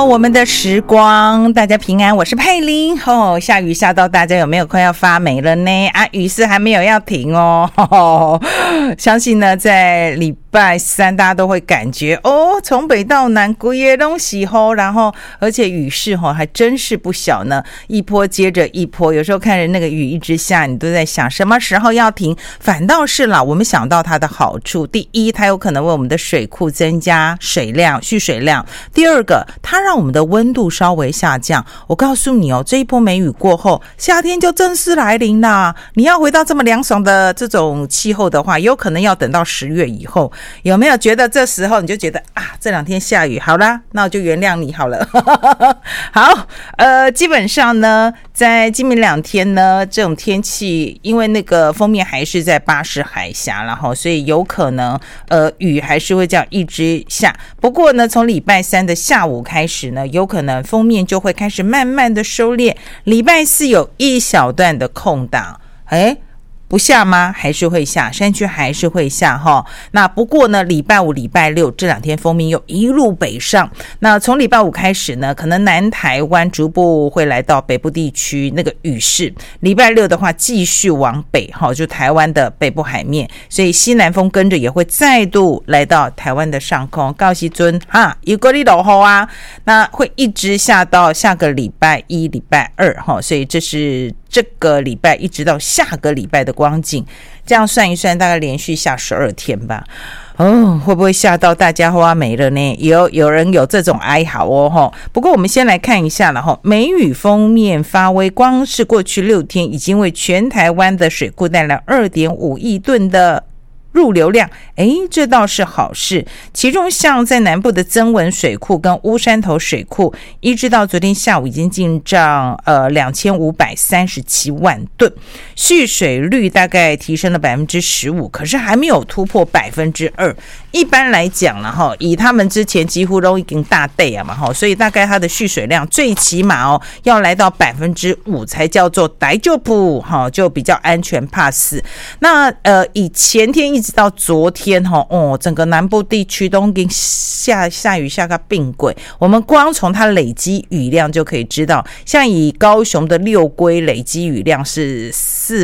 我们的时光，大家平安，我是佩玲。下雨下到大家有没有快要发霉了呢？雨是还没有要停哦。相信呢，在礼拜三大家都会感觉从北到南规个都是雨，然后而且雨势还真是不小呢，一波接着一波。有时候看着那个雨一直下，你都在想什么时候要停。反倒是啦，我们想到它的好处，第一，它有可能为我们的水库增加水量、蓄水量；第二个，它让我们的温度稍微下降。我告诉你这一波梅雨过后，夏天就正式来临啦。你要回到这么凉爽的这种气候的话，有可能要等到10月以后。有没有觉得这时候你就觉得这两天下雨，好啦，那我就原谅你好了。好，基本上呢，在今明2天呢，这种天气，因为那个锋面还是在巴士海峡，然后所以有可能雨还是会这样一直下。不过呢，从礼拜三的下午开始呢，有可能锋面就会开始慢慢的收敛。礼拜四有一小段的空档，不下吗？还是会下，山区还是会下哈。那不过呢，礼拜五、礼拜六这2天锋面又一路北上。那从礼拜五开始呢，可能南台湾逐步会来到北部地区那个雨势。礼拜六的话，继续往北哈，就台湾的北部海面，所以西南风跟着也会再度来到台湾的上空。到时阵有个里落雨啊，那会一直下到下个礼拜一、礼拜二哈，所以这是这个礼拜一直到下个礼拜的光景，这样算一算，大概连续下12天吧。会不会下到大家花没了呢？有人有这种哀嚎不过我们先来看一下了梅雨锋面发威，光是过去6天已经为全台湾的水库带来2.5亿吨的入流量，这倒是好事。其中像在南部的曾文水库跟乌山头水库，一直到昨天下午已经进账2537万吨，蓄水率大概提升了15%，可是还没有突破2%。一般来讲了以他们之前几乎都已经大倍了嘛所以大概它的蓄水量最起码要来到5%才叫做大丈夫就比较安全怕死。那以前天一直到昨天整个南部地区都已经下雨下个病鬼。我们光从它累积雨量就可以知道，像以高雄的六龟累积雨量是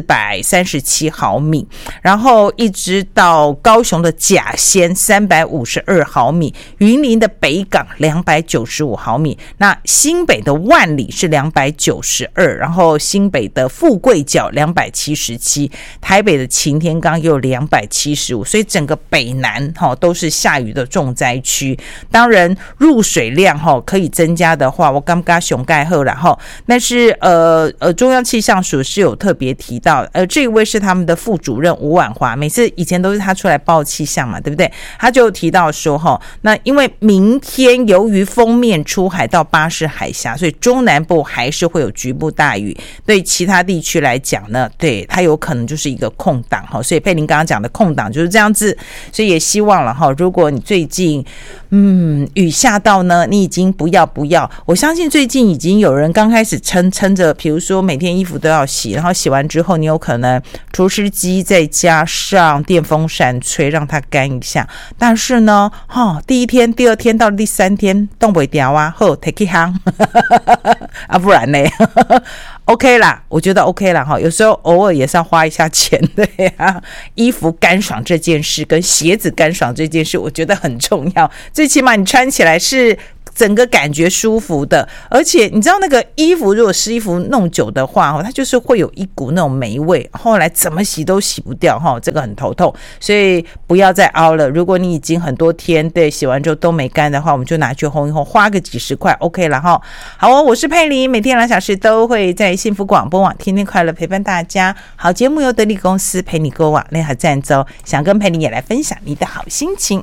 437毫米，然后一直到高雄的甲仙352毫米，云林的北港295毫米，那新北的万里是292，然后新北的富贵角277，台北的擎天岗又275，所以整个北南都是下雨的重灾区。当然入水量可以增加的话，我刚刚熊盖后然后，但是中央气象署是有特别提到，这一位是他们的副主任吴婉华，每次以前都是他出来报气象嘛，对不对？他就提到说那因为明天由于锋面出海到巴士海峡，所以中南部还是会有局部大雨。对其他地区来讲呢，对它有可能就是一个空档所以佩玲刚刚讲的空档就是这样子。所以也希望了如果你最近雨下到呢，你已经不要，我相信最近已经有人刚开始撑着，比如说每天衣服都要洗，然后洗完之后你有可能除湿机再加上电风扇吹让它干一下。但是呢第一天第二天到第3天冻不掉take it hang 不然呢OK 啦，我觉得 OK 啦有时候偶尔也是要花一下钱的呀。衣服干爽这件事跟鞋子干爽这件事我觉得很重要，最起码你穿起来是整个感觉舒服的。而且你知道那个衣服如果湿衣服弄久的话它就是会有一股那种霉味，后来怎么洗都洗不掉这个很头痛。所以不要再凹了，如果你已经很多天对洗完之后都没干的话，我们就拿去烘一烘，花个几十块 OK 了好我是佩玲，每天2小时都会在幸福广播网天天快乐陪伴大家。好节目由得力公司陪你过网联合赞助，想跟佩玲也来分享你的好心情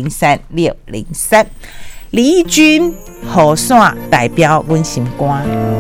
0800603603。李翊君雨伞代表阮心肝。